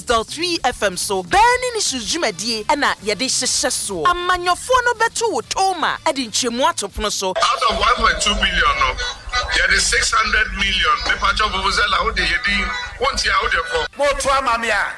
96.3 FM so Benny ni sujumedie ena yede hyehye so amanyofo no beto wo toma edi nchemu atopno so out of 1.2 billion no there is 600 million me patch of vuvuzela how dey yedi won't ya how dey for mo to amamia